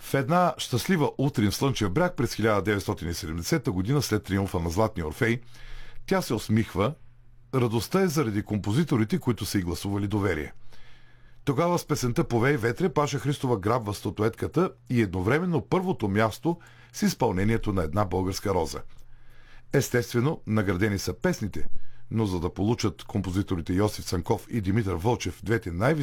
В една щастлива утрин в Слънчев бряг през 1970 година, след триумфа на Златния Орфей, тя се усмихва. Радостта е заради композиторите, които са й гласували доверие. Тогава с песента "Повей ветре" Паша Христова грабва статуетката и едновременно първото място с изпълнението на "Една българска роза". Естествено, наградени са песните, но за да получат композиторите Йосиф Цанков и Димитър Вълчев двете най